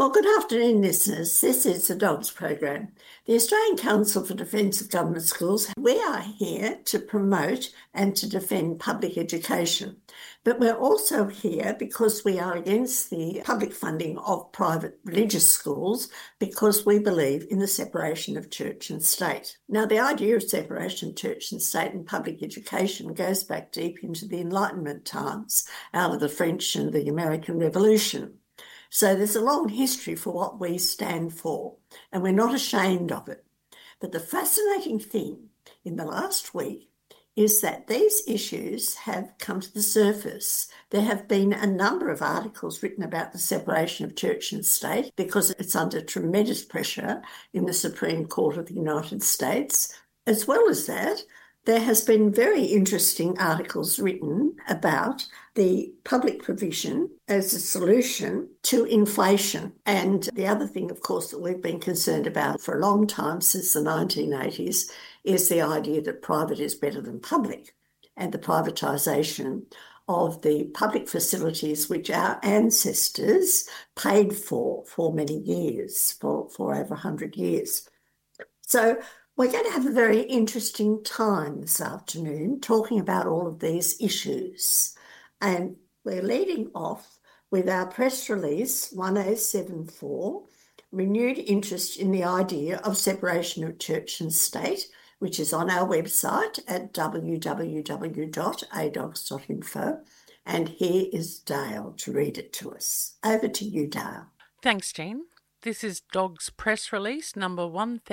Well, good afternoon, listeners. This is the DOGS program. The Australian Council for Defence of Government Schools. We are here to promote and to defend public education. But we're also here because we are against the public funding of private religious schools because we believe in the separation of church and state. Now, the idea of separation of church and state and public education goes back deep into the Enlightenment times, out of the French and the American Revolution. So there's a long history for what we stand for, and we're not ashamed of it. But the fascinating thing in the last week is that these issues have come to the surface. There have been a number of articles written about the separation of church and state because it's under tremendous pressure in the Supreme Court of the United States. As well as that, there has been very interesting articles written about the public provision as a solution to inflation. And the other thing, of course, that we've been concerned about for a long time, since the 1980s, is the idea that private is better than public, and the privatisation of the public facilities which our ancestors paid for many years, for over 100 years. So we're going to have a very interesting time this afternoon talking about all of these issues. And we're leading off with our press release 1074, Renewed Interest in the Idea of Separation of Church and State, which is on our website at www.adogs.info. And here is Dale to read it to us. Over to you, Dale. Thanks, Jean. This is DOGS press release number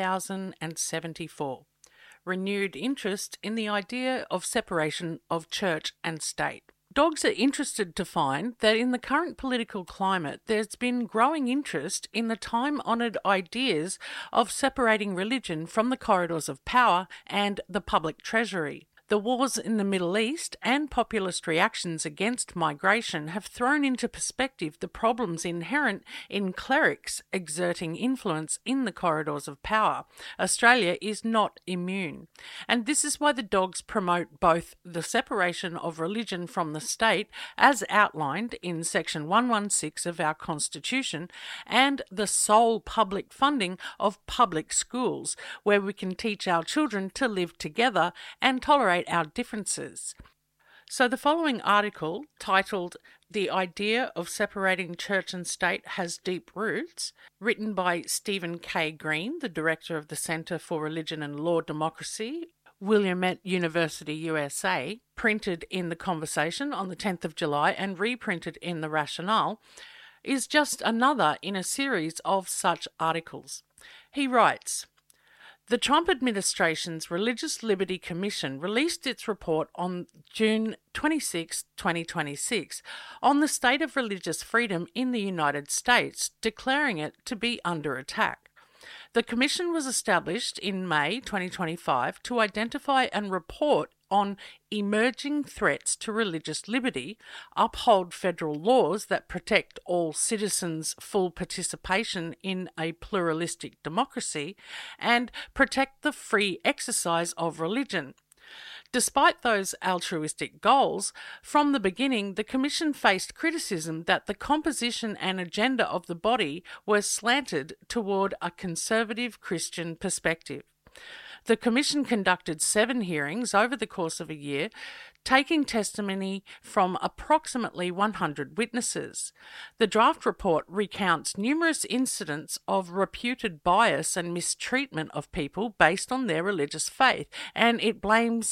1074. Renewed interest in the idea of separation of church and state. DOGS are interested to find that in the current political climate, there's been growing interest in the time-honoured ideas of separating religion from the corridors of power and the public treasury. The wars in the Middle East and populist reactions against migration have thrown into perspective the problems inherent in clerics exerting influence in the corridors of power. Australia is not immune. And this is why the DOGS promote both the separation of religion from the state, as outlined in Section 116 of our Constitution, and the sole public funding of public schools, where we can teach our children to live together and tolerate our differences. So the following article, titled The Idea of Separating Church and State Has Deep Roots, written by Stephen K. Green, the Director of the Centre for Religion and Law Democracy, Willamette University, USA, printed in The Conversation on the 10th of July and reprinted in The Rationale, is just another in a series of such articles. He writes, the Trump administration's Religious Liberty Commission released its report on June 26, 2026, on the state of religious freedom in the United States, declaring it to be under attack. The Commission was established in May 2025 to identify and report on emerging threats to religious liberty, uphold federal laws that protect all citizens' full participation in a pluralistic democracy, and protect the free exercise of religion. Despite those altruistic goals, from the beginning the Commission faced criticism that the composition and agenda of the body were slanted toward a conservative Christian perspective. The Commission conducted 7 hearings over the course of a year, taking testimony from approximately 100 witnesses. The draft report recounts numerous incidents of reputed bias and mistreatment of people based on their religious faith, and it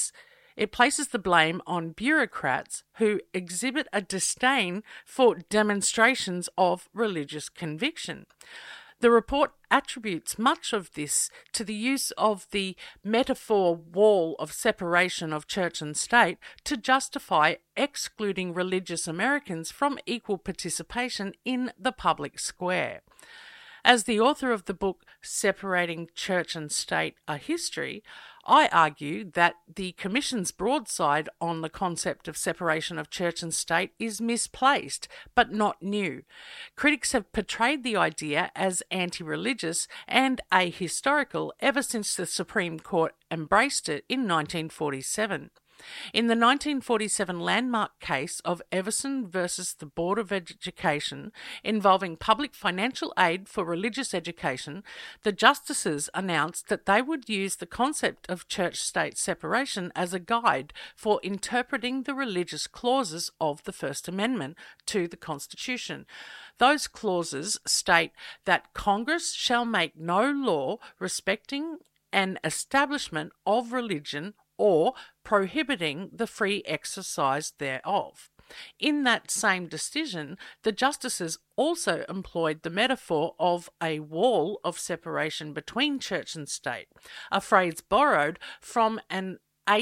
places the blame on bureaucrats who exhibit a disdain for demonstrations of religious conviction. The report attributes much of this to the use of the metaphor wall of separation of church and state to justify excluding religious Americans from equal participation in the public square. As the author of the book Separating Church and State, A History, I argue that the Commission's broadside on the concept of separation of church and state is misplaced, but not new. Critics have portrayed the idea as anti-religious and ahistorical ever since the Supreme Court embraced it in 1947. In the 1947 landmark case of Everson versus the Board of Education involving public financial aid for religious education, the justices announced that they would use the concept of church-state separation as a guide for interpreting the religious clauses of the First Amendment to the Constitution. Those clauses state that Congress shall make no law respecting an establishment of religion or prohibiting the free exercise thereof. In that same decision, the justices also employed the metaphor of a wall of separation between church and state, a phrase borrowed from an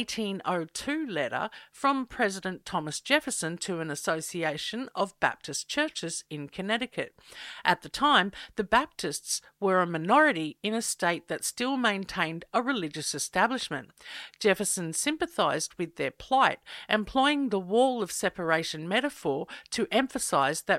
1802 letter from President Thomas Jefferson to an association of Baptist churches in Connecticut. At the time, the Baptists were a minority in a state that still maintained a religious establishment. Jefferson sympathized with their plight, employing the wall of separation metaphor to emphasize that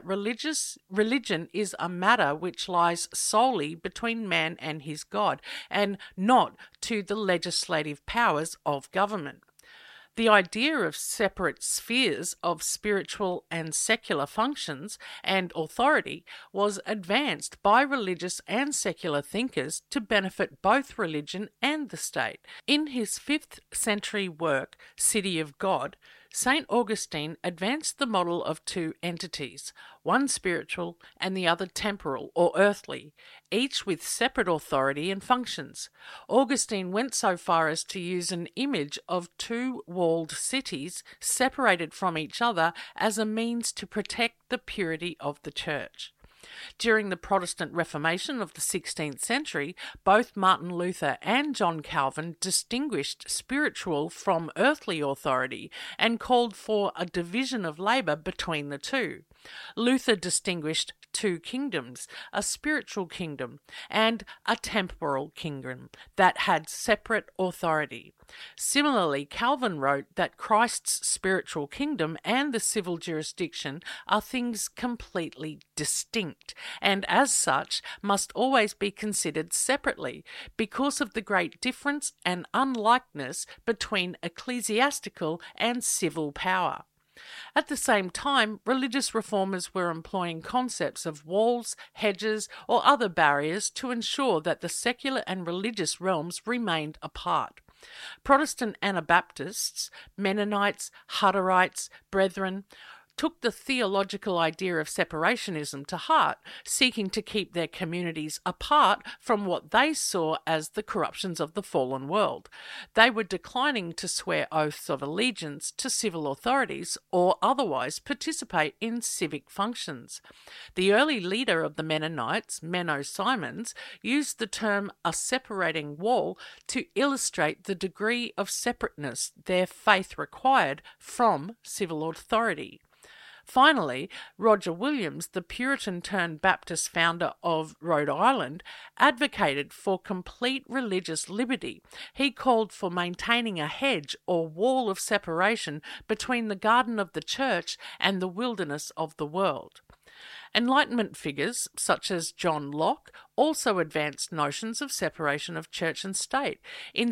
religion is a matter which lies solely between man and his God, and not to the legislative powers of government. The idea of separate spheres of spiritual and secular functions and authority was advanced by religious and secular thinkers to benefit both religion and the state. In his 5th century work, City of God, St. Augustine advanced the model of two entities, one spiritual and the other temporal or earthly, each with separate authority and functions. Augustine went so far as to use an image of two walled cities separated from each other as a means to protect the purity of the church. During the Protestant Reformation of the 16th century, both Martin Luther and John Calvin distinguished spiritual from earthly authority and called for a division of labour between the two. Luther distinguished two kingdoms, a spiritual kingdom and a temporal kingdom that had separate authority. Similarly, Calvin wrote that Christ's spiritual kingdom and the civil jurisdiction are things completely distinct, and as such must always be considered separately because of the great difference and unlikeness between ecclesiastical and civil power. At the same time, religious reformers were employing concepts of walls, hedges, or other barriers to ensure that the secular and religious realms remained apart. Protestant Anabaptists, Mennonites, Hutterites, Brethren, took the theological idea of separationism to heart, seeking to keep their communities apart from what they saw as the corruptions of the fallen world. They were declining to swear oaths of allegiance to civil authorities or otherwise participate in civic functions. The early leader of the Mennonites, Menno Simons, used the term a separating wall to illustrate the degree of separateness their faith required from civil authority. Finally, Roger Williams, the Puritan-turned-Baptist founder of Rhode Island, advocated for complete religious liberty. He called for maintaining a hedge or wall of separation between the garden of the church and the wilderness of the world. Enlightenment figures, such as John Locke, also advanced notions of separation of church and state. In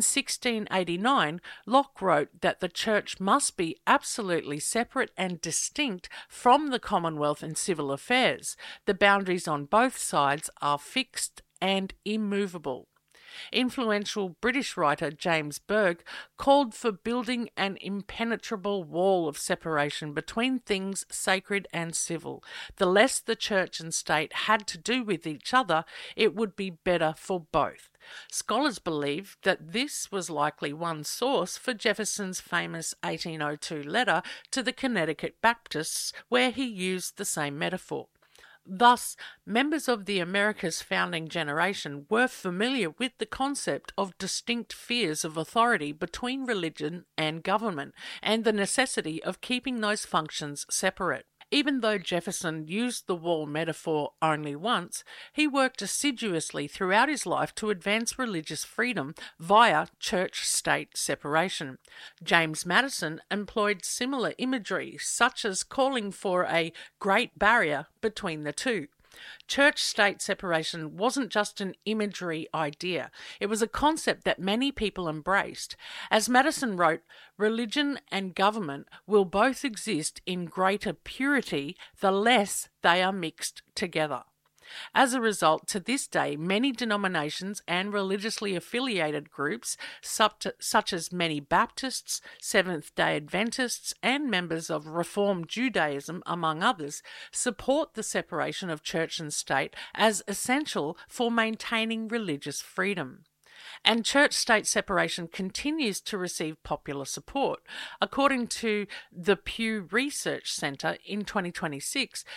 1689, Locke wrote that the church must be absolutely separate and distinct from the Commonwealth in civil affairs. The boundaries on both sides are fixed and immovable. Influential British writer James Burke called for building an impenetrable wall of separation between things sacred and civil. The less the church and state had to do with each other, it would be better for both. Scholars believe that this was likely one source for Jefferson's famous 1802 letter to the Connecticut Baptists, where he used the same metaphor. Thus, members of the America's founding generation were familiar with the concept of distinct spheres of authority between religion and government, and the necessity of keeping those functions separate. Even though Jefferson used the wall metaphor only once, he worked assiduously throughout his life to advance religious freedom via church-state separation. James Madison employed similar imagery, such as calling for a great barrier between the two. Church-state separation wasn't just an imagery idea. It was a concept that many people embraced. As Madison wrote, religion and government will both exist in greater purity the less they are mixed together. As a result, to this day, many denominations and religiously affiliated groups, such as many Baptists, Seventh-day Adventists, and members of Reform Judaism, among others, support the separation of church and state as essential for maintaining religious freedom. And church-state separation continues to receive popular support. According to the Pew Research Center in 2026,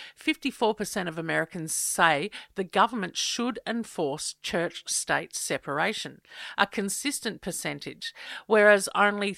54% of Americans say the government should enforce church-state separation, a consistent percentage, whereas only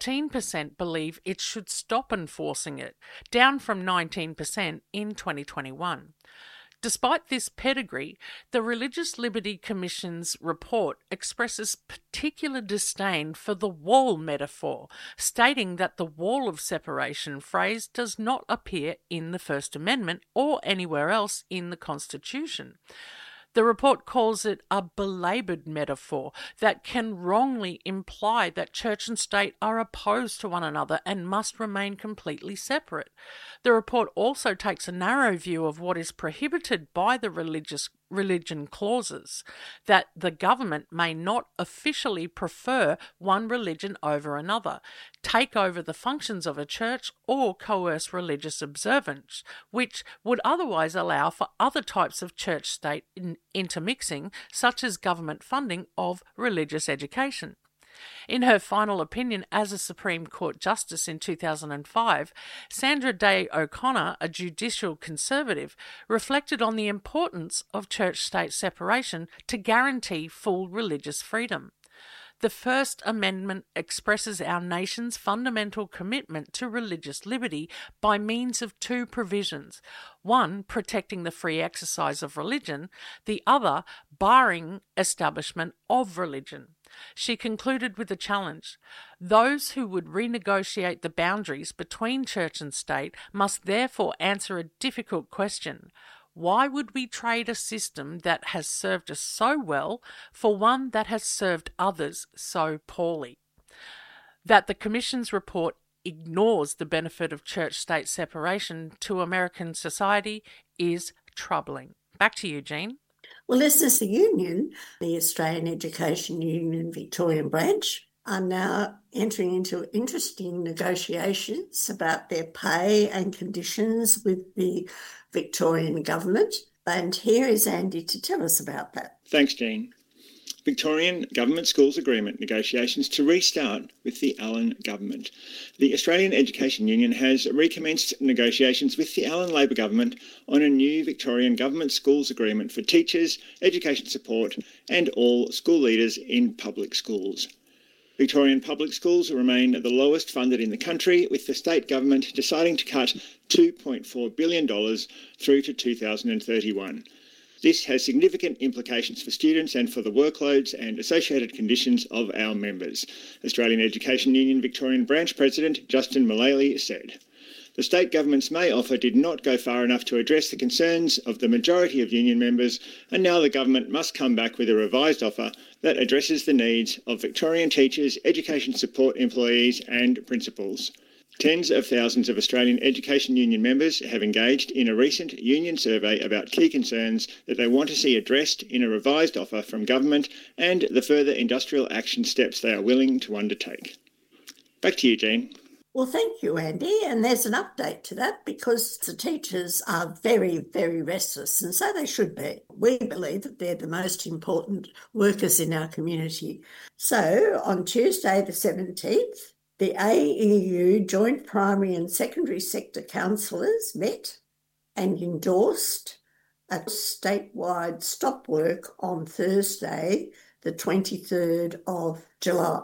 13% believe it should stop enforcing it, down from 19% in 2021. Despite this pedigree, the Religious Liberty Commission's report expresses particular disdain for the wall metaphor, stating that the wall of separation phrase does not appear in the First Amendment or anywhere else in the Constitution. The report calls it a belaboured metaphor that can wrongly imply that church and state are opposed to one another and must remain completely separate. The report also takes a narrow view of what is prohibited by the religion clauses, that the government may not officially prefer one religion over another, take over the functions of a church, or coerce religious observance, which would otherwise allow for other types of church-state intermixing, such as government funding of religious education. In her final opinion as a Supreme Court Justice in 2005, Sandra Day O'Connor, a judicial conservative, reflected on the importance of church-state separation to guarantee full religious freedom. The First Amendment expresses our nation's fundamental commitment to religious liberty by means of two provisions: one, protecting the free exercise of religion; the other, barring establishment of religion. She concluded with a challenge. Those who would renegotiate the boundaries between church and state must therefore answer a difficult question. Why would we trade a system that has served us so well for one that has served others so poorly? That the Commission's report ignores the benefit of church-state separation to American society is troubling. Back to you, Jean. Well, Listeners, the union, the Australian Education Union Victorian branch, are now entering into interesting negotiations about their pay and conditions with the Victorian government. And here is Andy to tell us about that. Thanks, Jean. Victorian Government Schools Agreement negotiations to restart with the Allan government. The Australian Education Union has recommenced negotiations with the Allan Labor government on a new Victorian Government Schools Agreement for teachers, education support and all school leaders in public schools. Victorian public schools remain the lowest funded in the country, with the state government deciding to cut $2.4 billion through to 2031. This has significant implications for students and for the workloads and associated conditions of our members, Australian Education Union Victorian Branch President Justin Mullally said. The state government's May offer did not go far enough to address the concerns of the majority of union members, and now the government must come back with a revised offer that addresses the needs of Victorian teachers, education support employees and principals. Tens of thousands of Australian Education Union members have engaged in a recent union survey about key concerns that they want to see addressed in a revised offer from government and the further industrial action steps they are willing to undertake. Back to you, Jean. Well, thank you, Andy. And there's an update to that because the teachers are very, very restless, and so they should be. We believe that they're the most important workers in our community. So on Tuesday the 17th, the AEU Joint Primary and Secondary Sector Councillors met and endorsed a statewide stop work on Thursday, the 23rd of July.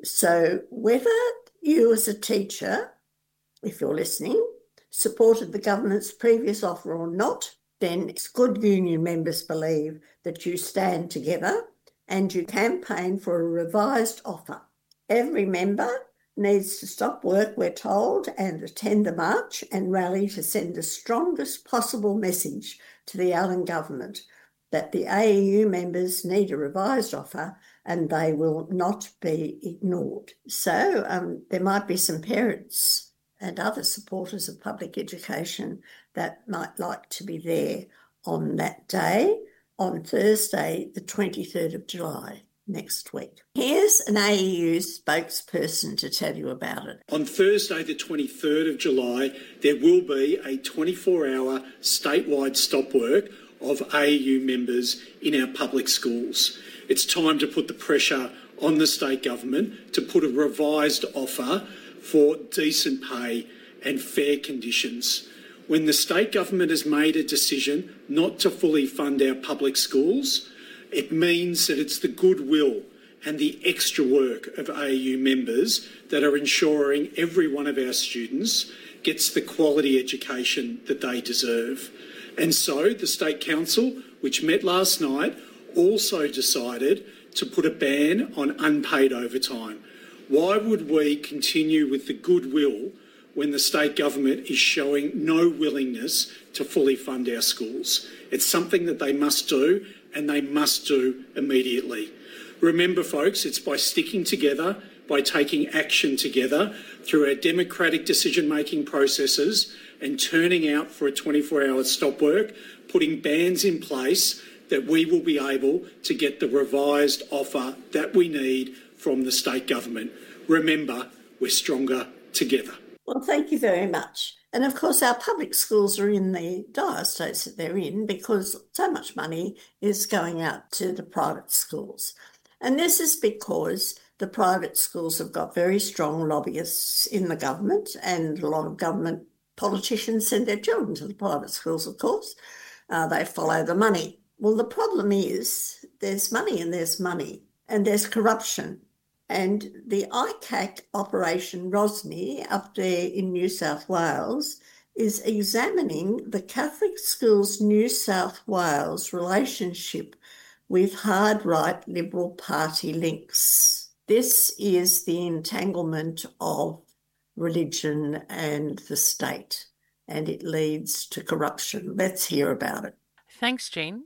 So whether you as a teacher, if you're listening, supported the government's previous offer or not, then it's good union members believe that you stand together and you campaign for a revised offer. Every member needs to stop work, we're told, and attend the march and rally to send the strongest possible message to the Allen government that the AEU members need a revised offer and they will not be ignored. So there might be some parents and other supporters of public education that might like to be there on that day, on Thursday, the 23rd of July. Next week. Here's an AEU spokesperson to tell you about it. On Thursday, the 23rd of July, there will be a 24-hour statewide stop work of AEU members in our public schools. It's time to put the pressure on the state government to put a revised offer for decent pay and fair conditions. When the state government has made a decision not to fully fund our public schools, it means that it's the goodwill and the extra work of AEU members that are ensuring every one of our students gets the quality education that they deserve. And so the State Council, which met last night, also decided to put a ban on unpaid overtime. Why would we continue with the goodwill when the state government is showing no willingness to fully fund our schools? It's something that they must do, and they must do immediately. Remember, folks, it's by sticking together, by taking action together through our democratic decision-making processes and turning out for a 24-hour stop work, putting bans in place, that we will be able to get the revised offer that we need from the state government. Remember, we're stronger together. Well, thank you very much. And of course, our public schools are in the dire states that they're in because so much money is going out to the private schools. And this is because the private schools have got very strong lobbyists in the government, and a lot of government politicians send their children to the private schools, of course. They follow the money. Well, the problem is there's money and there's corruption. And the ICAC Operation Rosny up there in New South Wales is examining the Catholic Schools New South Wales relationship with hard-right Liberal Party links. This is the entanglement of religion and the state, and it leads to corruption. Let's hear about it. Thanks, Jean.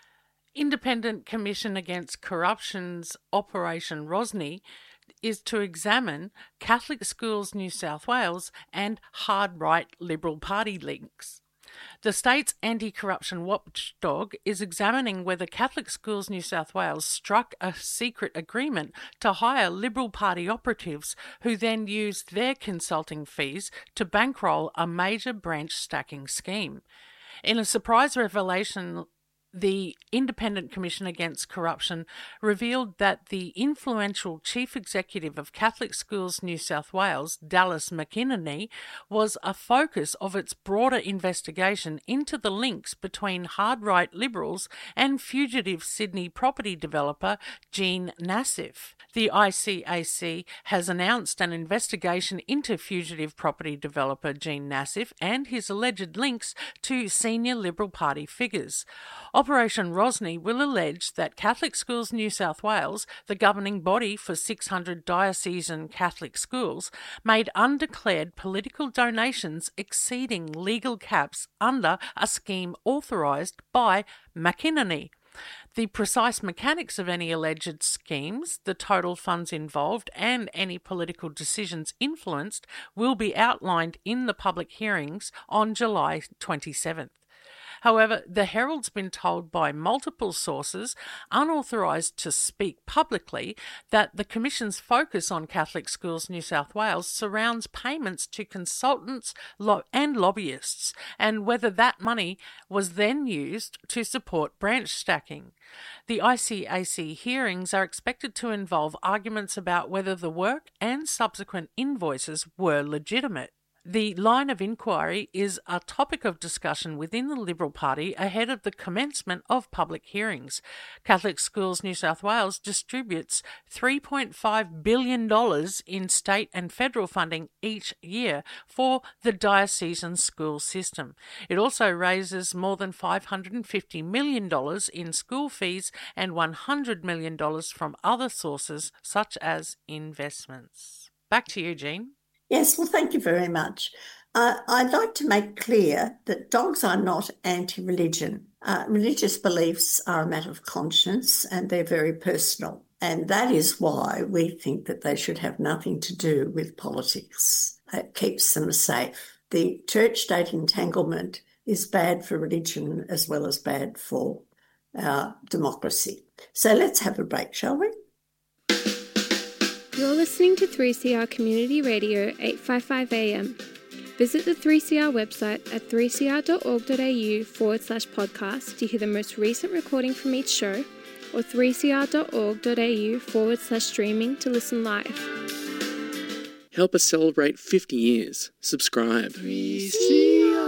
Independent Commission Against Corruption's Operation Rosny is to examine Catholic Schools New South Wales and hard-right Liberal Party links. The state's anti-corruption watchdog is examining whether Catholic Schools New South Wales struck a secret agreement to hire Liberal Party operatives who then used their consulting fees to bankroll a major branch stacking scheme. In a surprise revelation, the Independent Commission Against Corruption revealed that the influential Chief Executive of Catholic Schools New South Wales, Dallas McInerney, was a focus of its broader investigation into the links between hard-right Liberals and fugitive Sydney property developer Jean Nassif. The ICAC has announced an investigation into fugitive property developer Jean Nassif and his alleged links to senior Liberal Party figures. Operation Rosny will allege that Catholic Schools New South Wales, the governing body for 600 diocesan Catholic schools, made undeclared political donations exceeding legal caps under a scheme authorised by McInerney. The precise mechanics of any alleged schemes, the total funds involved, and any political decisions influenced will be outlined in the public hearings on July 27th. However, the Herald's been told by multiple sources, unauthorised to speak publicly, that the Commission's focus on Catholic Schools New South Wales surrounds payments to consultants and lobbyists, and whether that money was then used to support branch stacking. The ICAC hearings are expected to involve arguments about whether the work and subsequent invoices were legitimate. The line of inquiry is a topic of discussion within the Liberal Party ahead of the commencement of public hearings. Catholic Schools New South Wales distributes $3.5 billion in state and federal funding each year for the diocesan school system. It also raises more than $550 million in school fees and $100 million from other sources such as investments. Back to you, Jean. Yes, well, thank you very much. I'd like to make clear that dogs are not anti-religion. Religious beliefs are a matter of conscience and they're very personal. And that is why we think that they should have nothing to do with politics. It keeps them safe. The church-state entanglement is bad for religion as well as bad for our democracy. So let's have a break, shall we? You're listening to 3CR Community Radio 855 AM. Visit the 3CR website at 3cr.org.au/podcast to hear the most recent recording from each show, or 3cr.org.au/streaming to listen live. Help us celebrate 50 years. Subscribe. 3CR.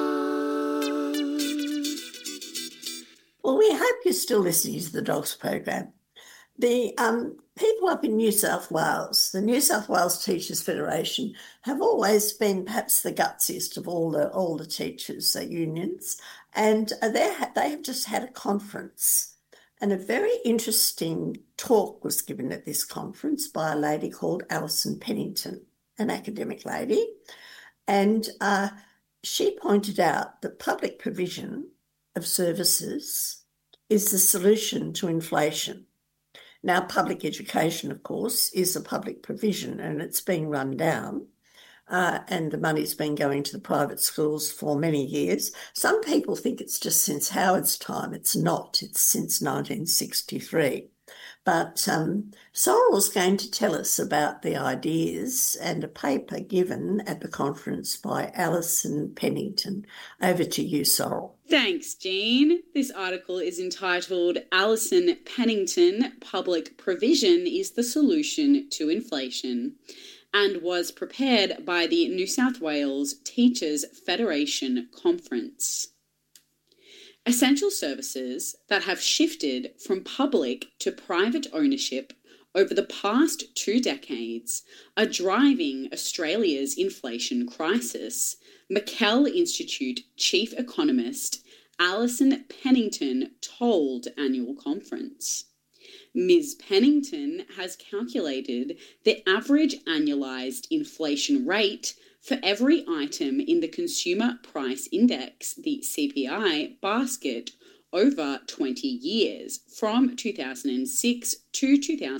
Well, we hope you're still listening to the Dogs program. The people up in New South Wales, the New South Wales Teachers Federation, have always been perhaps the gutsiest of all the teachers' unions, and they have just had a conference, and a very interesting talk was given at this conference by a lady called Alison Pennington, an academic lady, and she pointed out that public provision of services is the solution to inflation. Now, public education, of course, is a public provision and it's being run down and the money's been going to the private schools for many years. Some people think it's just since Howard's time. It's not. It's since 1963. But Sorrell's going to tell us about the ideas and a paper given at the conference by Alison Pennington. Over to you, Sorrell. Thanks, Jean. This article is entitled Alison Pennington, Public Provision is the Solution to Inflation, and was prepared by the New South Wales Teachers Federation Conference. Essential services that have shifted from public to private ownership over the past 2 decades are driving Australia's inflation crisis, McKell Institute Chief Economist Alison Pennington told Annual Conference. Ms. Pennington has calculated the average annualised inflation rate for every item in the Consumer Price Index, the CPI, basket over 20 years, from 2006 to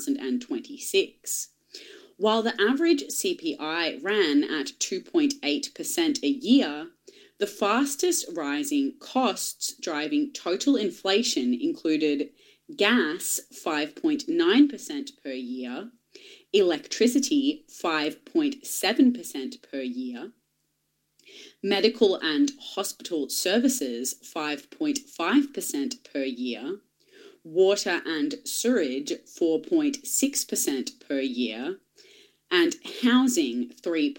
2026. While the average CPI ran at 2.8% a year, the fastest rising costs driving total inflation included gas 5.9% per year, electricity 5.7% per year, medical and hospital services 5.5% per year, water and sewerage 4.6% per year, and housing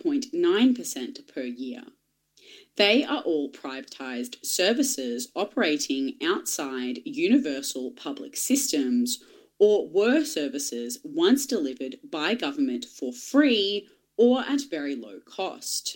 3.9% per year. They are all privatised services operating outside universal public systems, or were services once delivered by government for free or at very low cost.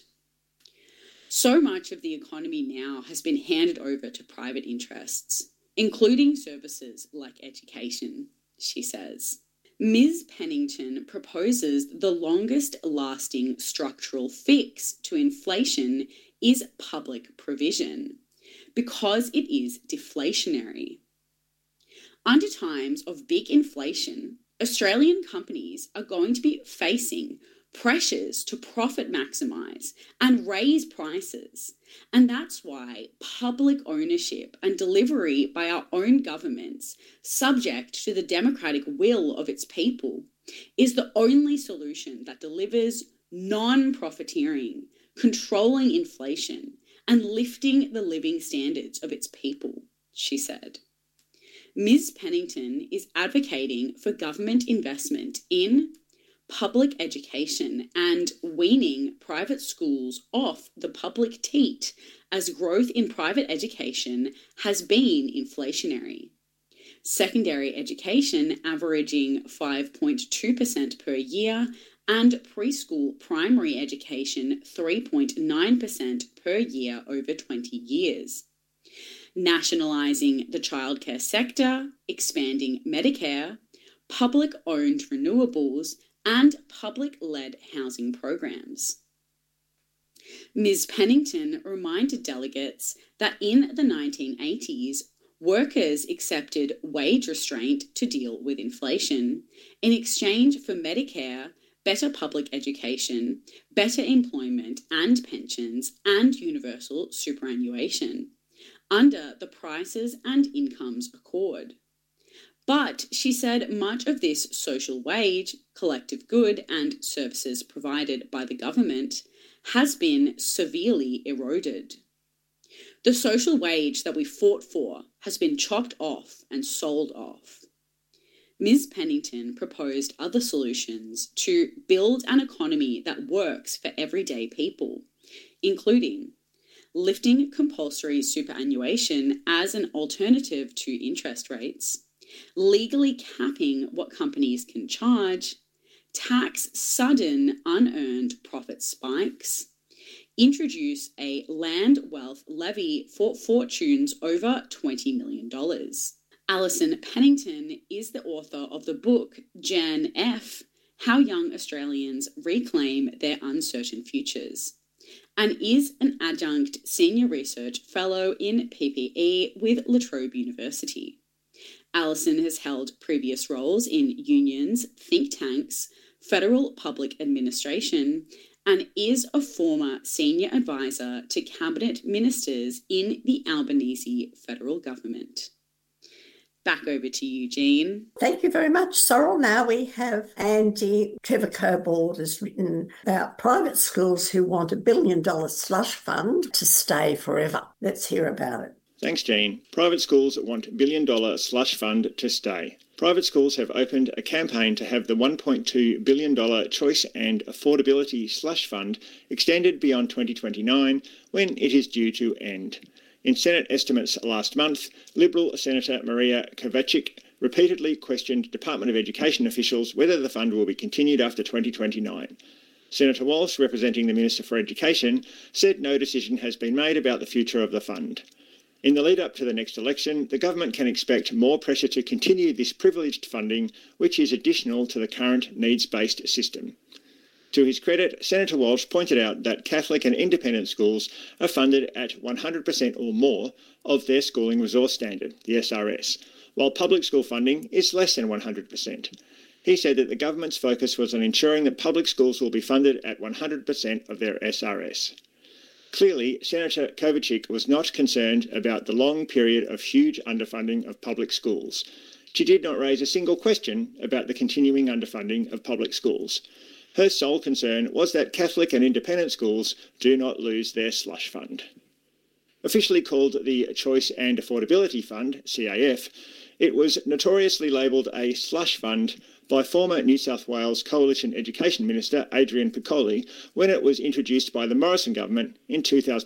So much of the economy now has been handed over to private interests, including services like education, she says. Ms. Pennington proposes the longest lasting structural fix to inflation is public provision, because it is deflationary. Under times of big inflation, Australian companies are going to be facing pressures to profit maximise and raise prices, and that's why public ownership and delivery by our own governments, subject to the democratic will of its people, is the only solution that delivers non-profiteering, controlling inflation, and lifting the living standards of its people, she said. Ms. Pennington is advocating for government investment in public education and weaning private schools off the public teat, as growth in private education has been inflationary. Secondary education averaging 5.2% per year, and preschool primary education 3.9% per year over 20 years. Nationalising the childcare sector, expanding Medicare, public-owned renewables, and public-led housing programs. Ms. Pennington reminded delegates that in the 1980s, workers accepted wage restraint to deal with inflation in exchange for Medicare, better public education, better employment and pensions, and universal superannuation under the Prices and Incomes Accord. But she said much of this social wage, collective good, and services provided by the government has been severely eroded. The social wage that we fought for has been chopped off and sold off. Ms. Pennington proposed other solutions to build an economy that works for everyday people, including lifting compulsory superannuation as an alternative to interest rates, legally capping what companies can charge, tax sudden unearned profit spikes, introduce a land wealth levy for fortunes over $20 million. Alison Pennington is the author of the book Gen F, How Young Australians Reclaim Their Uncertain Futures, and is an adjunct senior research fellow in PPE with La Trobe University. Alison has held previous roles in unions, think tanks, federal public administration, and is a former senior advisor to cabinet ministers in the Albanese federal government. Back over to you, Jean. Thank you very much, Sorrel. Now we have Andy. Trevor Cobold has written about private schools who want $1 billion slush fund to stay forever. Let's hear about it. Thanks, Jean. Private schools want $1 billion slush fund to stay. Private schools have opened a campaign to have the $1.2 billion Choice and Affordability slush fund extended beyond 2029, when it is due to end. In Senate estimates last month, Liberal Senator Maria Kovacic repeatedly questioned Department of Education officials whether the fund will be continued after 2029. Senator Walsh, representing the Minister for Education, said no decision has been made about the future of the fund. In the lead-up to the next election, the government can expect more pressure to continue this privileged funding, which is additional to the current needs-based system. To his credit, Senator Walsh pointed out that Catholic and independent schools are funded at 100% or more of their schooling resource standard, the SRS, while public school funding is less than 100%. He said that the government's focus was on ensuring that public schools will be funded at 100% of their SRS. Clearly, Senator Kovacic was not concerned about the long period of huge underfunding of public schools. She did not raise a single question about the continuing underfunding of public schools. Her sole concern was that Catholic and independent schools do not lose their slush fund. Officially called the Choice and Affordability Fund, CAF, it was notoriously labelled a slush fund by former New South Wales Coalition Education Minister Adrian Piccoli when it was introduced by the Morrison government in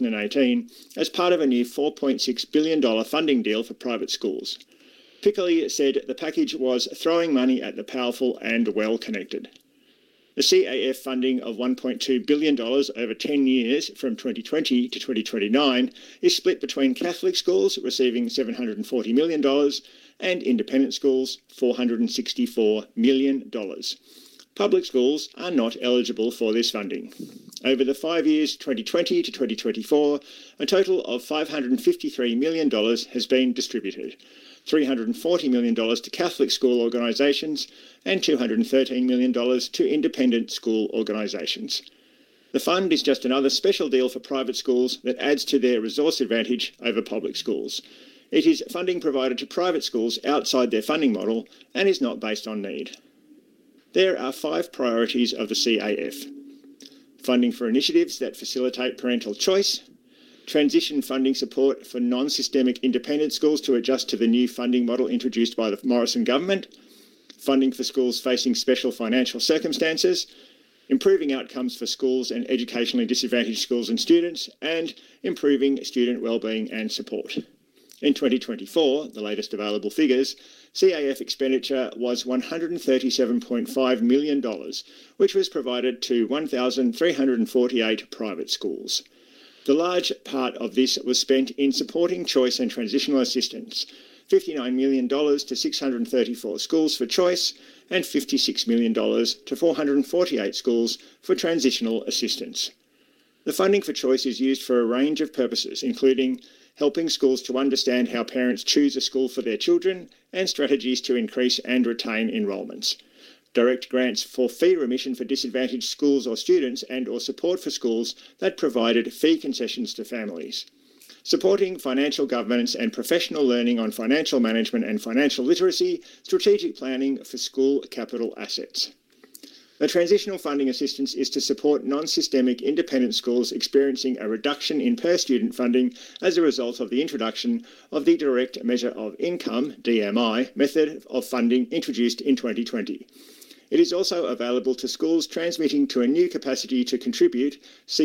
2018 as part of a new $4.6 billion funding deal for private schools. Piccoli said the package was throwing money at the powerful and well-connected. The CAF funding of $1.2 billion over 10 years from 2020 to 2029 is split between Catholic schools receiving $740 million and independent schools $464 million. Public schools are not eligible for this funding. Over the 5 years 2020 to 2024, a total of $553 million has been distributed. $340 million to Catholic school organisations and $213 million to independent school organisations. The fund is just another special deal for private schools that adds to their resource advantage over public schools. It is funding provided to private schools outside their funding model and is not based on need. There are 5 priorities of the CAF. Funding for initiatives that facilitate parental choice, transition funding support for non-systemic independent schools to adjust to the new funding model introduced by the Morrison government, funding for schools facing special financial circumstances, improving outcomes for schools and educationally disadvantaged schools and students, and improving student wellbeing and support. In 2024, the latest available figures, CAF expenditure was $137.5 million, which was provided to 1,348 private schools. The large part of this was spent in supporting choice and transitional assistance. $59 million to 634 schools for choice, and $56 million to 448 schools for transitional assistance. The funding for choice is used for a range of purposes, including helping schools to understand how parents choose a school for their children and strategies to increase and retain enrolments. Direct grants for fee remission for disadvantaged schools or students and or support for schools that provided fee concessions to families. Supporting financial governance and professional learning on financial management and financial literacy, strategic planning for school capital assets. The transitional funding assistance is to support non-systemic independent schools experiencing a reduction in per-student funding as a result of the introduction of the Direct Measure of Income, DMI, method of funding introduced in 2020. It is also available to schools transmitting to a new capacity to contribute,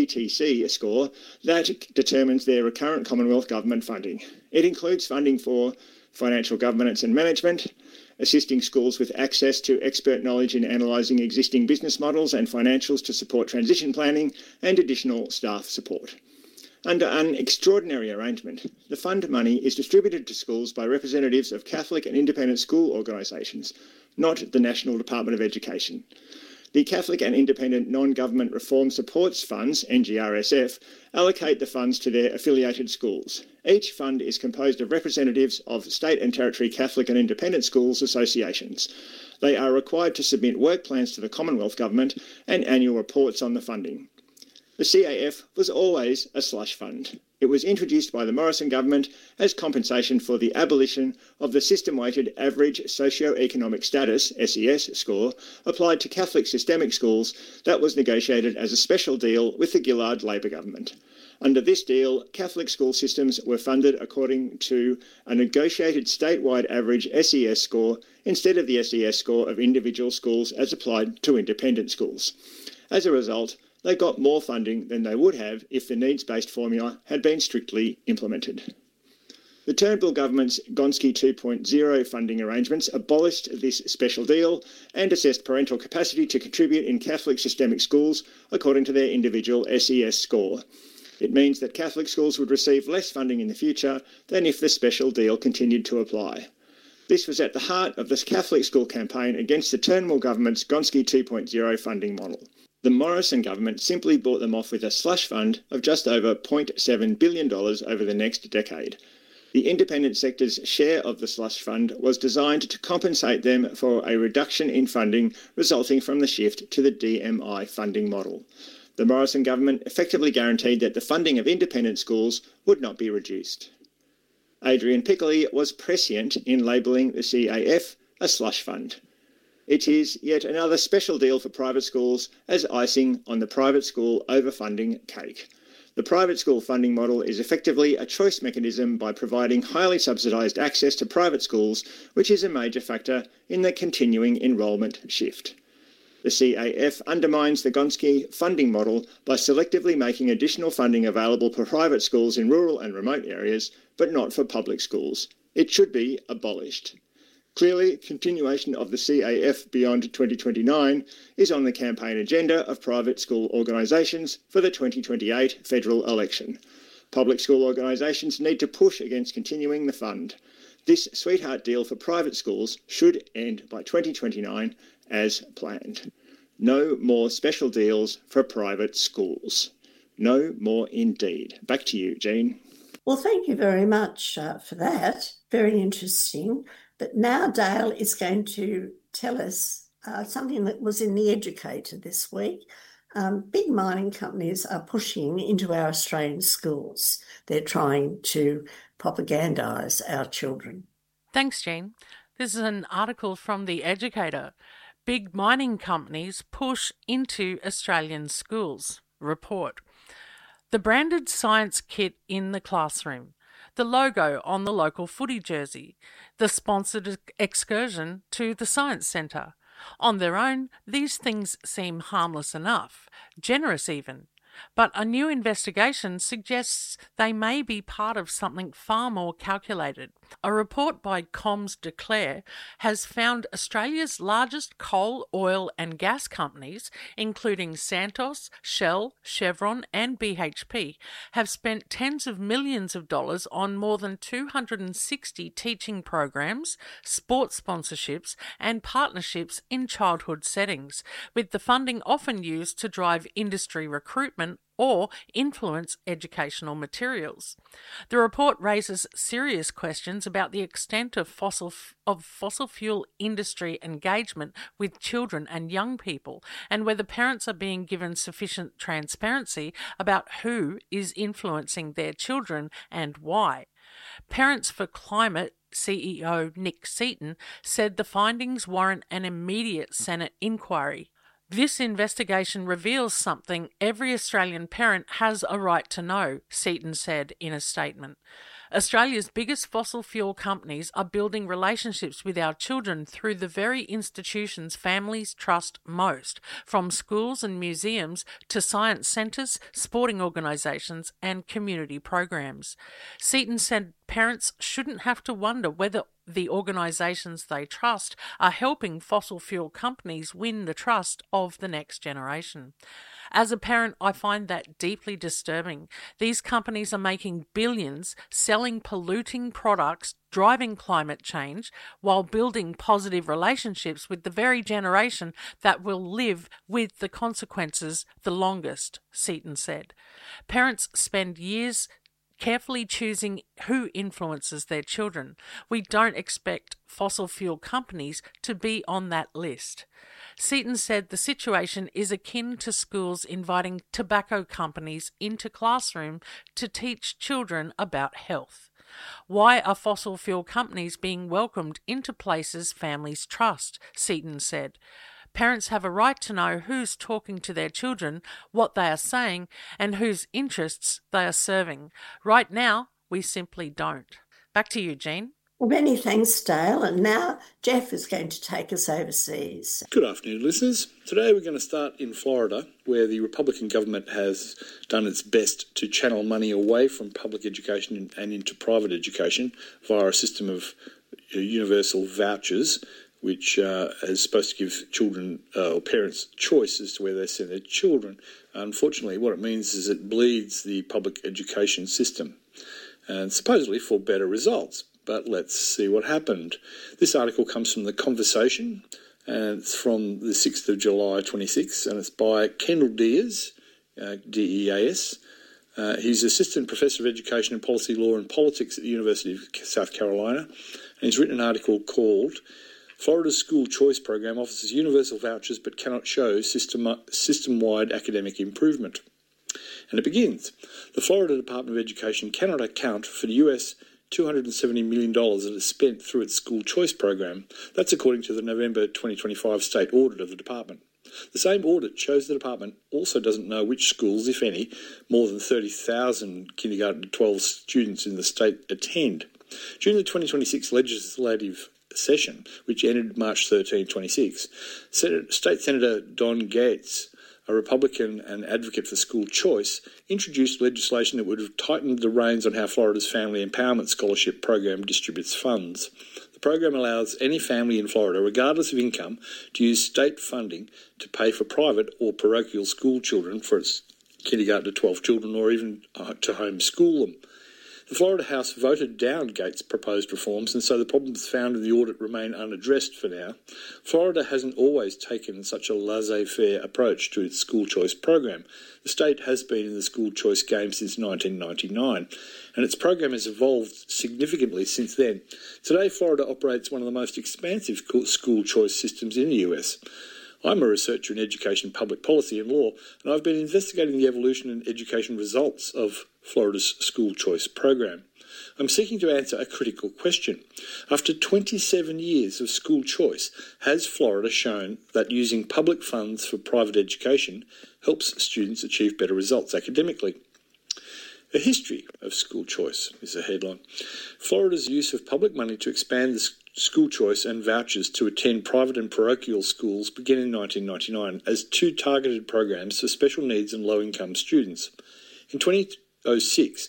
CTC score, that determines their recurrent Commonwealth Government funding. It includes funding for financial governance and management, assisting schools with access to expert knowledge in analysing existing business models and financials to support transition planning, and additional staff support. Under an extraordinary arrangement, the fund money is distributed to schools by representatives of Catholic and independent school organisations, not the National Department of Education. The Catholic and Independent Non-Government Reform Supports Funds, NGRSF, allocate the funds to their affiliated schools. Each fund is composed of representatives of state and territory Catholic and independent schools associations. They are required to submit work plans to the Commonwealth Government and annual reports on the funding. The CAF was always a slush fund. It was introduced by the Morrison government as compensation for the abolition of the system-weighted average socio-economic status, SES, score applied to Catholic systemic schools that was negotiated as a special deal with the Gillard Labor government. Under this deal, Catholic school systems were funded according to a negotiated statewide average SES score instead of the SES score of individual schools as applied to independent schools. As a result, they got more funding than they would have if the needs-based formula had been strictly implemented. The Turnbull government's Gonski 2.0 funding arrangements abolished this special deal and assessed parental capacity to contribute in Catholic systemic schools according to their individual SES score. It means that Catholic schools would receive less funding in the future than if the special deal continued to apply. This was at the heart of the Catholic school campaign against the Turnbull government's Gonski 2.0 funding model. The Morrison government simply bought them off with a slush fund of just over $0.7 billion over the next decade. The independent sector's share of the slush fund was designed to compensate them for a reduction in funding resulting from the shift to the DMI funding model. The Morrison government effectively guaranteed that the funding of independent schools would not be reduced. Adrian Piccoli was prescient in labelling the CAF a slush fund. It is yet another special deal for private schools as icing on the private school overfunding cake. The private school funding model is effectively a choice mechanism by providing highly subsidised access to private schools, which is a major factor in the continuing enrolment shift. The CAF undermines the Gonski funding model by selectively making additional funding available for private schools in rural and remote areas, but not for public schools. It should be abolished. Clearly, continuation of the CAF beyond 2029 is on the campaign agenda of private school organisations for the 2028 federal election. Public school organisations need to push against continuing the fund. This sweetheart deal for private schools should end by 2029 as planned. No more special deals for private schools. No more indeed. Back to you, Jean. Well, thank you very much for that. Very interesting. But now Dale is going to tell us something that was in The Educator this week. Big mining companies are pushing into our Australian schools. They're trying to propagandise our children. Thanks, Jean. This is an article from The Educator. Big mining companies push into Australian schools. Report. The branded science kit in the classroom. The logo on the local footy jersey, the sponsored excursion to the science centre. On their own, these things seem harmless enough, generous even. But a new investigation suggests they may be part of something far more calculated, A report by Comms Declare has found Australia's largest coal, oil and gas companies, including Santos, Shell, Chevron and BHP, have spent tens of millions of dollars on more than 260 teaching programs, sports sponsorships and partnerships in childhood settings, with the funding often used to drive industry recruitment or influence educational materials. The report raises serious questions about the extent of fossil fuel industry engagement with children and young people, and whether parents are being given sufficient transparency about who is influencing their children and why. Parents for Climate CEO Nick Seaton said the findings warrant an immediate Senate inquiry. This investigation reveals something every Australian parent has a right to know, Seaton said in a statement. Australia's biggest fossil fuel companies are building relationships with our children through the very institutions families trust most, from schools and museums to science centres, sporting organisations and community programs. Seaton said parents shouldn't have to wonder whether the organisations they trust are helping fossil fuel companies win the trust of the next generation. As a parent, I find that deeply disturbing. These companies are making billions selling polluting products, driving climate change, while building positive relationships with the very generation that will live with the consequences the longest, Seaton said. Parents spend years carefully choosing who influences their children. We don't expect fossil fuel companies to be on that list. Seaton said the situation is akin to schools inviting tobacco companies into classroom to teach children about health. Why are fossil fuel companies being welcomed into places families trust? Seaton said. Parents have a right to know who's talking to their children, what they are saying, and whose interests they are serving. Right now, we simply don't. Back to you, Jean. Well, many thanks, Dale. And now Jeff is going to take us overseas. Good afternoon, listeners. Today we're going to start in Florida, where the Republican government has done its best to channel money away from public education and into private education via a system of universal vouchers, which is supposed to give children or parents choice as to where they send their children. Unfortunately, what it means is it bleeds the public education system, and supposedly for better results. But let's see what happened. This article comes from The Conversation, and it's from the 6th of July 26, and it's by Kendall Deas, D-E-A-S. He's Assistant Professor of Education and Policy Law and Politics at the University of South Carolina, and he's written an article called Florida's School Choice Program offers universal vouchers but cannot show system-wide academic improvement. And it begins, the Florida Department of Education cannot account for the US $270 million that is spent through its school choice program. That's according to the November 2025 state audit of the department. The same audit shows the department also doesn't know which schools, if any, more than 30,000 kindergarten to 12 students in the state attend. During the 2026 legislative session, which ended March 13, 26, State Senator Don Gates, a Republican and advocate for school choice, introduced legislation that would have tightened the reins on how Florida's Family Empowerment Scholarship Program distributes funds. The program allows any family in Florida, regardless of income, to use state funding to pay for private or parochial school children for its kindergarten to 12 children, or even to homeschool them. The Florida House voted down Gates' proposed reforms, and so the problems found in the audit remain unaddressed for now. Florida hasn't always taken such a laissez-faire approach to its school choice program. The state has been in the school choice game since 1999, and its program has evolved significantly since then. Today, Florida operates one of the most expansive school choice systems in the US. I'm a researcher in education, public policy and law, and I've been investigating the evolution and education results of Florida's school choice program. I'm seeking to answer a critical question. After 27 years of school choice, has Florida shown that using public funds for private education helps students achieve better results academically? A history of school choice is a headline. Florida's use of public money to expand the school choice and vouchers to attend private and parochial schools began in 1999 as two targeted programs for special needs and low-income students. In 2006, the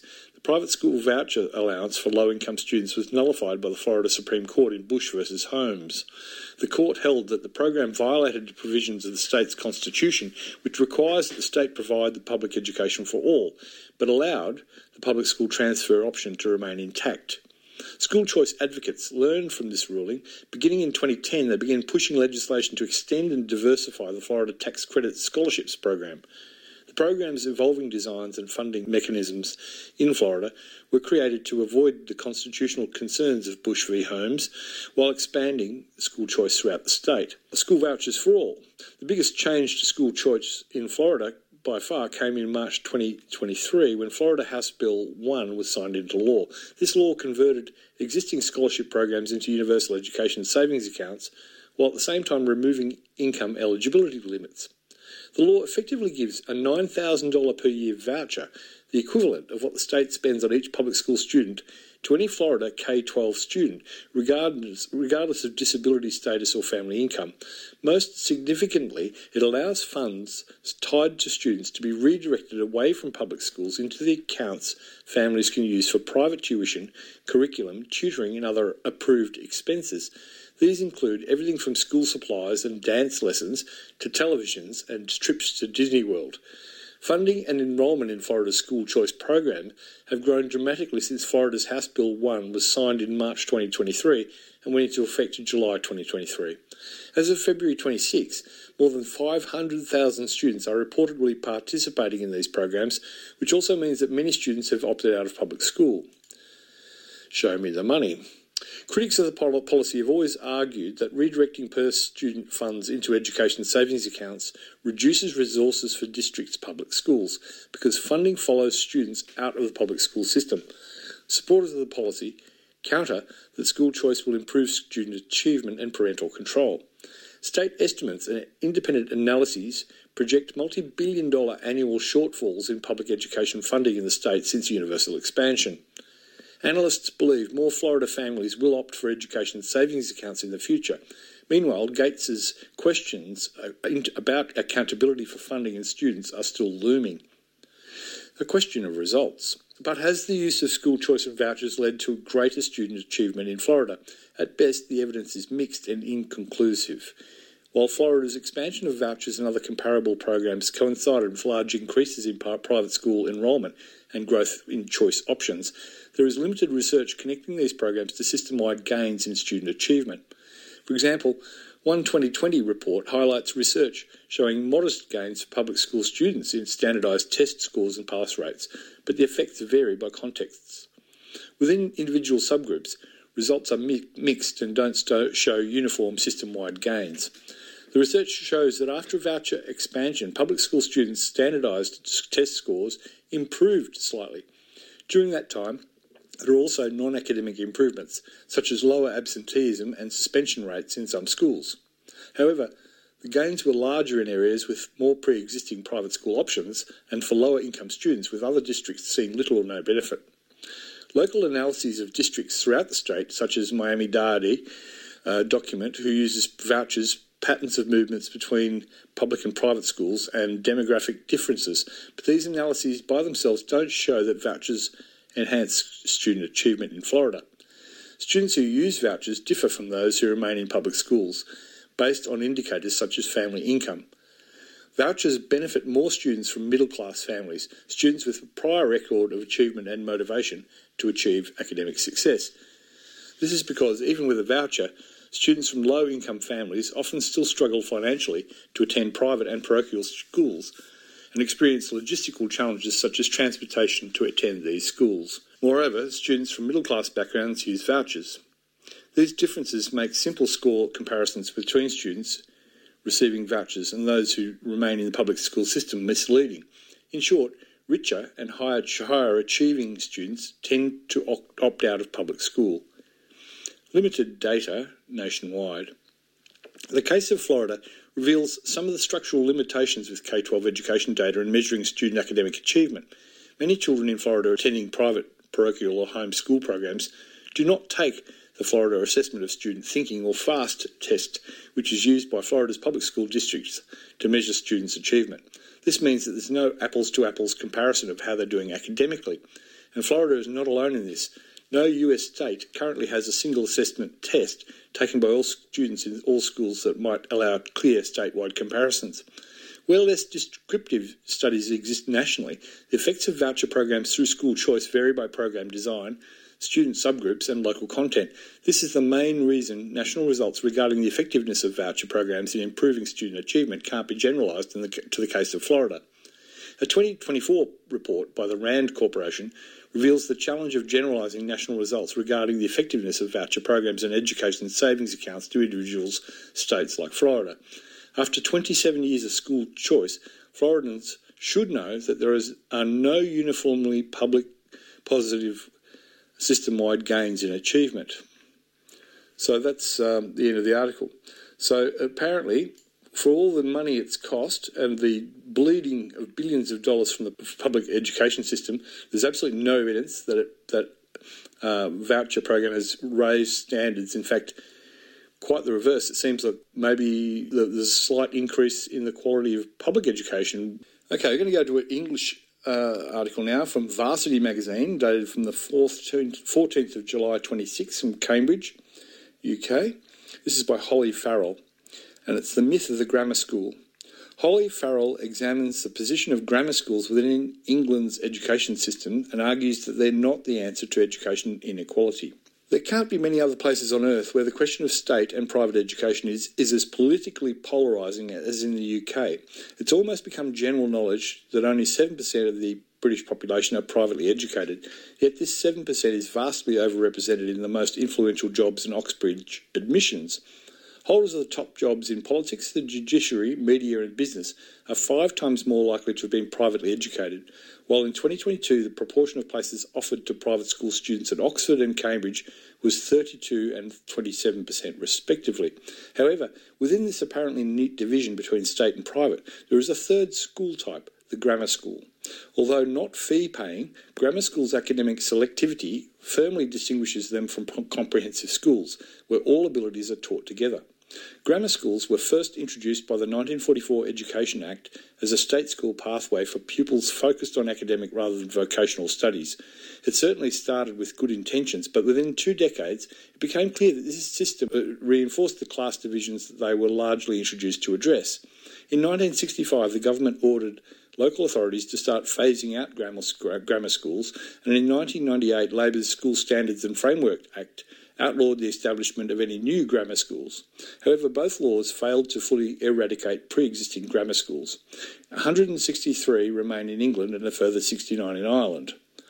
private school voucher allowance for low-income students was nullified by the Florida Supreme Court in Bush v. Holmes. The court held that the program violated the provisions of the state's constitution, which requires that the state provide the public education for all, but allowed the public school transfer option to remain intact. School choice advocates learned from this ruling. Beginning in 2010, they began pushing legislation to extend and diversify the Florida Tax Credit Scholarships Program. The program's evolving designs and funding mechanisms in Florida were created to avoid the constitutional concerns of Bush v. Holmes while expanding school choice throughout the state. School vouchers for all. The biggest change to school choice in Florida by far came in March 2023 when Florida House Bill 1 was signed into law. This law converted existing scholarship programs into universal education savings accounts while at the same time removing income eligibility limits. The law effectively gives a $9,000 per year voucher, the equivalent of what the state spends on each public school student, to any Florida K-12 student, regardless of disability status or family income. Most significantly, it allows funds tied to students to be redirected away from public schools into the accounts families can use for private tuition, curriculum, tutoring and other approved expenses. These include everything from school supplies and dance lessons to televisions and trips to Disney World. Funding and enrolment in Florida's school choice program have grown dramatically since Florida's House Bill 1 was signed in March 2023 and went into effect in July 2023. As of February 26, more than 500,000 students are reportedly participating in these programs, which also means that many students have opted out of public school. Show me the money. Critics of the policy have always argued that redirecting per-student funds into education savings accounts reduces resources for districts' public schools because funding follows students out of the public school system. Supporters of the policy counter that school choice will improve student achievement and parental control. State estimates and independent analyses project multi-billion-dollar annual shortfalls in public education funding in the state since universal expansion. Analysts believe more Florida families will opt for education savings accounts in the future. Meanwhile, Gates's questions about accountability for funding and students are still looming. A question of results. But has the use of school choice and vouchers led to greater student achievement in Florida? At best, the evidence is mixed and inconclusive. While Florida's expansion of vouchers and other comparable programs coincided with large increases in private school enrolment and growth in choice options, there is limited research connecting these programs to system-wide gains in student achievement. For example, one 2020 report highlights research showing modest gains for public school students in standardised test scores and pass rates, but the effects vary by contexts. Within individual subgroups, results are mixed and don't show uniform system-wide gains. The research shows that after voucher expansion, public school students' standardised test scores improved slightly. During that time, there are also non-academic improvements, such as lower absenteeism and suspension rates in some schools. However, the gains were larger in areas with more pre-existing private school options and for lower-income students, with other districts seeing little or no benefit. Local analyses of districts throughout the state, such as Miami-Dade document, who uses vouchers, patterns of movements between public and private schools and demographic differences, but these analyses by themselves don't show that vouchers enhance student achievement in Florida. Students who use vouchers differ from those who remain in public schools, based on indicators such as family income. Vouchers benefit more students from middle-class families, students with a prior record of achievement and motivation to achieve academic success. This is because, even with a voucher, students from low-income families often still struggle financially to attend private and parochial schools and experience logistical challenges such as transportation to attend these schools. Moreover, students from middle-class backgrounds use vouchers. These differences make simple score comparisons between students receiving vouchers and those who remain in the public school system misleading. In short, richer and higher achieving students tend to opt out of public school. Limited data nationwide. The case of Florida reveals some of the structural limitations with K-12 education data in measuring student academic achievement. Many children in Florida attending private, parochial or home school programs do not take the Florida Assessment of Student Thinking, or FAST test, which is used by Florida's public school districts to measure students' achievement. This means that there's no apples-to-apples comparison of how they're doing academically, And Florida is not alone in this. No US state currently has a single assessment test taken by all students in all schools that might allow clear statewide comparisons. Where less descriptive studies exist nationally, the effects of voucher programs through school choice vary by program design, student subgroups and local content. This is the main reason national results regarding the effectiveness of voucher programs in improving student achievement can't be generalised to the case of Florida. A 2024 report by the RAND Corporation reveals the challenge of generalising national results regarding the effectiveness of voucher programs and education savings accounts to individuals, states like Florida. After 27 years of school choice, Floridans should know that there are no uniformly public positive system-wide gains in achievement. So that's the end of the article. So apparently, for all the money it's cost and the bleeding of billions of dollars from the public education system, there's absolutely no evidence that voucher program has raised standards. In fact, quite the reverse. It seems like maybe there's a slight increase in the quality of public education. Okay, we're going to go to an English article now from Varsity magazine, dated from the 14th of July 26 from Cambridge, UK. This is by Holly Farrell, and it's The Myth of the Grammar School. Holly Farrell examines the position of grammar schools within England's education system and argues that they're not the answer to education inequality. There can't be many other places on earth where the question of state and private education is as politically polarising as in the UK. It's almost become general knowledge that only 7% of the British population are privately educated, yet this 7% is vastly overrepresented in the most influential jobs in Oxbridge admissions. Holders of the top jobs in politics, the judiciary, media and business are 5 times more likely to have been privately educated, while in 2022 the proportion of places offered to private school students at Oxford and Cambridge was 32 and 27% respectively. However, within this apparently neat division between state and private, there is a third school type, the grammar school. Although not fee-paying, grammar schools' academic selectivity firmly distinguishes them from comprehensive schools, where all abilities are taught together. Grammar schools were first introduced by the 1944 Education Act as a state school pathway for pupils focused on academic rather than vocational studies. It certainly started with good intentions, but within 2 decades it became clear that this system reinforced the class divisions that they were largely introduced to address. In 1965, the government ordered local authorities to start phasing out grammar schools, and in 1998, Labor's School Standards and Framework Act outlawed the establishment of any new grammar schools. However, both laws failed to fully eradicate pre-existing grammar schools. 163 remain in England and a further 69 in Ireland.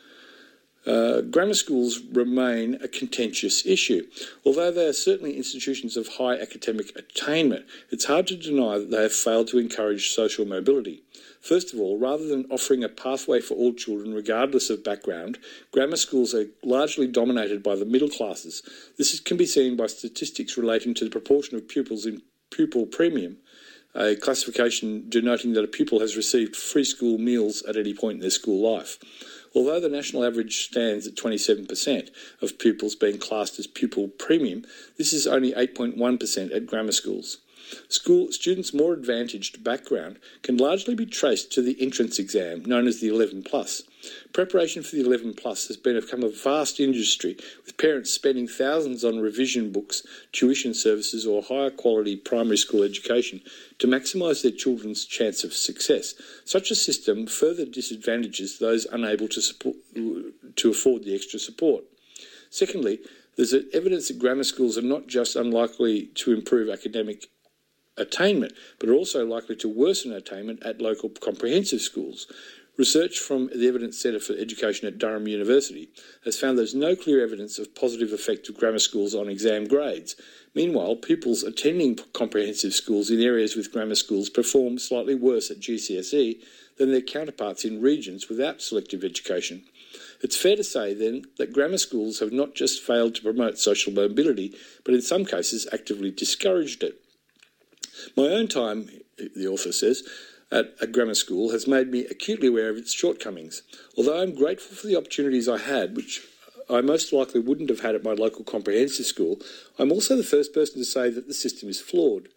Grammar schools remain a contentious issue. Although they are certainly institutions of high academic attainment, it's hard to deny that they have failed to encourage social mobility. First of all, rather than offering a pathway for all children regardless of background, grammar schools are largely dominated by the middle classes. This can be seen by statistics relating to the proportion of pupils in pupil premium, a classification denoting that a pupil has received free school meals at any point in their school life. Although the national average stands at 27% of pupils being classed as pupil premium, this is only 8.1% at grammar schools. Students' more advantaged background can largely be traced to the entrance exam, known as the 11+. Preparation for the 11+ has become a vast industry, with parents spending thousands on revision books, tuition services or higher quality primary school education to maximise their children's chance of success. Such a system further disadvantages those unable to afford the extra support. Secondly, there's evidence that grammar schools are not just unlikely to improve academic attainment, but are also likely to worsen attainment at local comprehensive schools. Research from the Evidence Centre for Education at Durham University has found there's no clear evidence of positive effect of grammar schools on exam grades. Meanwhile, pupils attending comprehensive schools in areas with grammar schools perform slightly worse at GCSE than their counterparts in regions without selective education. It's fair to say, then, that grammar schools have not just failed to promote social mobility, but in some cases actively discouraged it. My own time, the author says, at a grammar school has made me acutely aware of its shortcomings. Although I'm grateful for the opportunities I had, which I most likely wouldn't have had at my local comprehensive school, I'm also the first person to say that the system is flawed.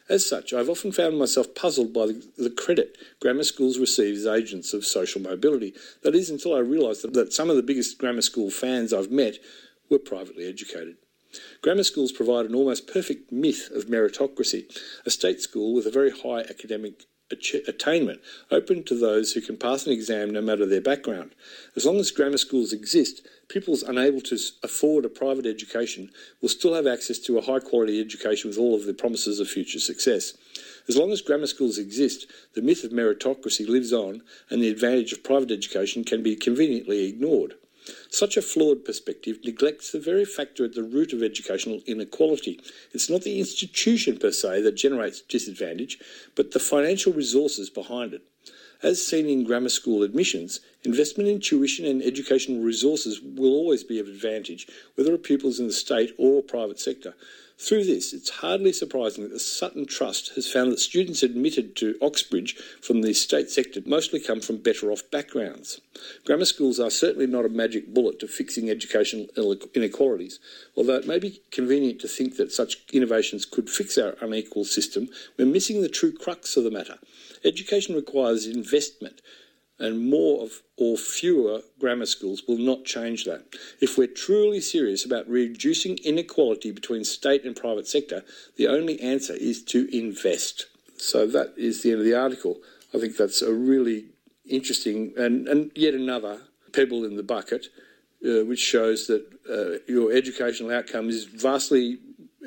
As such, I've often found myself puzzled by the credit grammar schools receive as agents of social mobility. That is, until I realised that some of the biggest grammar school fans I've met were privately educated. Grammar schools provide an almost perfect myth of meritocracy, a state school with a very high academic attainment, open to those who can pass an exam no matter their background. As long as grammar schools exist, pupils unable to afford a private education will still have access to a high-quality education with all of the promises of future success. As long as grammar schools exist, the myth of meritocracy lives on and the advantage of private education can be conveniently ignored. Such a flawed perspective neglects the very factor at the root of educational inequality. It's not the institution per se that generates disadvantage, but the financial resources behind it. As seen in grammar school admissions, investment in tuition and educational resources will always be of advantage, whether a pupil's in the state or private sector. Through this, it's hardly surprising that the Sutton Trust has found that students admitted to Oxbridge from the state sector mostly come from better-off backgrounds. Grammar schools are certainly not a magic bullet to fixing educational inequalities, although it may be convenient to think that such innovations could fix our unequal system. We're missing the true crux of the matter. Education requires investment, and more of or fewer grammar schools will not change that. If we're truly serious about reducing inequality between state and private sector, the only answer is to invest. So that is the end of the article. I think that's a really interesting and yet another pebble in the bucket, which shows that your educational outcome is vastly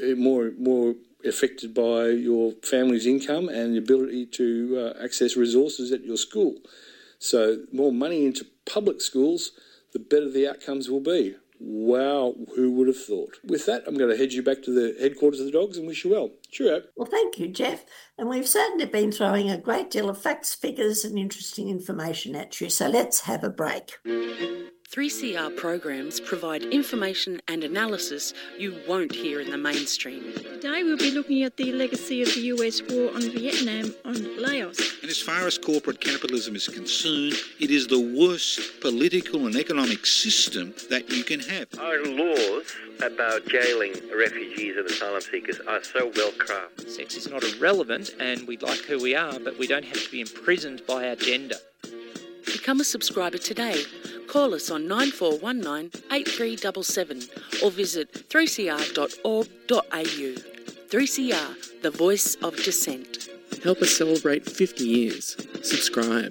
more affected by your family's income and the ability to access resources at your school. So more money into public schools, the better the outcomes will be. Wow, who would have thought? With that, I'm going to head you back to the headquarters of the Dogs and wish you well. Cheerio. Well, thank you, Jeff. And we've certainly been throwing a great deal of facts, figures and interesting information at you. So let's have a break. 3CR programs provide information and analysis you won't hear in the mainstream. Today we'll be looking at the legacy of the US war on Vietnam, on Laos. And as far as corporate capitalism is concerned, it is the worst political and economic system that you can have. Our laws about jailing refugees and asylum seekers are so well crafted. Sex is not irrelevant and we like who we are, but we don't have to be imprisoned by our gender. Become a subscriber today. Call us on 9419 8377 or visit 3cr.org.au. 3CR, the voice of dissent. Help us celebrate 50 years. Subscribe.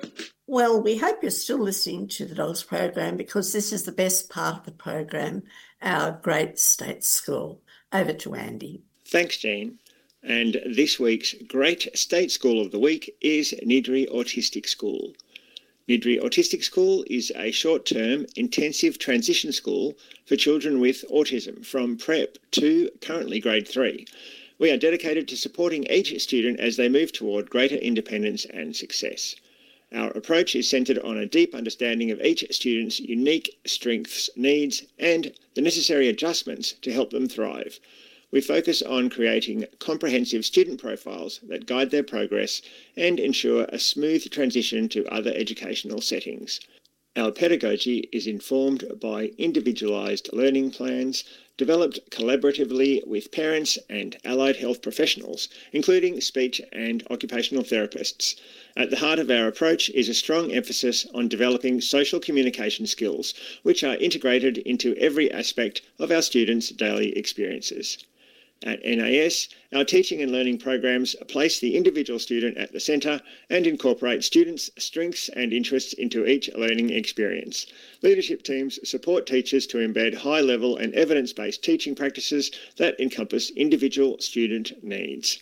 Well, we hope you're still listening to the Dogs program because this is the best part of the program, our great state school. Over to Andy. Thanks, Jean. And this week's Great State School of the Week is Niddrie Autistic School. Niddrie Autistic School is a short-term intensive transition school for children with autism from prep to currently grade 3. We are dedicated to supporting each student as they move toward greater independence and success. Our approach is centred on a deep understanding of each student's unique strengths, needs and the necessary adjustments to help them thrive. We focus on creating comprehensive student profiles that guide their progress and ensure a smooth transition to other educational settings. Our pedagogy is informed by individualised learning plans developed collaboratively with parents and allied health professionals, including speech and occupational therapists. At the heart of our approach is a strong emphasis on developing social communication skills, which are integrated into every aspect of our students' daily experiences. At NAS, our teaching and learning programs place the individual student at the centre and incorporate students' strengths and interests into each learning experience. Leadership teams support teachers to embed high-level and evidence-based teaching practices that encompass individual student needs.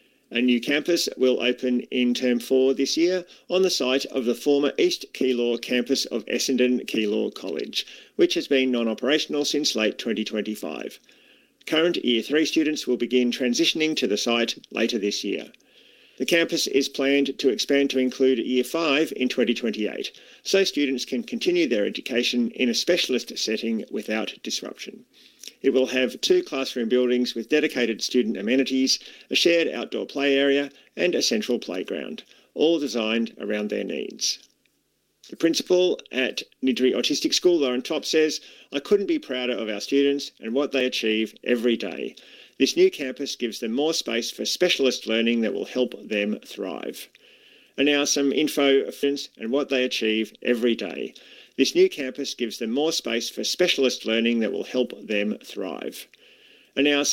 A new campus will open in Term 4 this year on the site of the former East Keilor campus of Essendon Keilor College, which has been non-operational since late 2025. Current Year 3 students will begin transitioning to the site later this year. The campus is planned to expand to include Year 5 in 2028, so students can continue their education in a specialist setting without disruption. It will have 2 classroom buildings with dedicated student amenities, a shared outdoor play area and a central playground, all designed around their needs. The principal at Niddrie Autistic School, Lauren Top, says, "I couldn't be prouder of our students and what they achieve every day. This new campus gives them more space for specialist learning that will help them thrive. And now some info of students and what they achieve every day. This new campus gives them more space for specialist learning that will help them thrive. And now